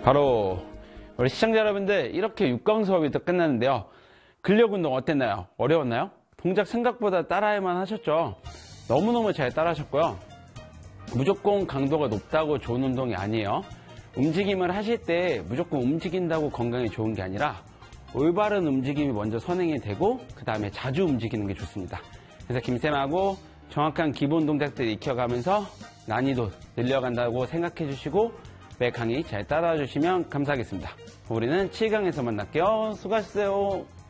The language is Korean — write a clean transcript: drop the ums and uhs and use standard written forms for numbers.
바로 우리 시청자 여러분들, 이렇게 6강 수업이 또 끝났는데요. 근력 운동 어땠나요? 어려웠나요? 동작 생각보다 따라야만 하셨죠? 너무너무 잘 따라하셨고요. 무조건 강도가 높다고 좋은 운동이 아니에요. 움직임을 하실 때 무조건 움직인다고 건강에 좋은 게 아니라 올바른 움직임이 먼저 선행이 되고 그 다음에 자주 움직이는 게 좋습니다. 그래서 김쌤하고 정확한 기본 동작들 익혀가면서 난이도 늘려간다고 생각해 주시고 매 강의 잘 따라와 주시면 감사하겠습니다. 우리는 7강에서 만날게요. 수고하셨어요.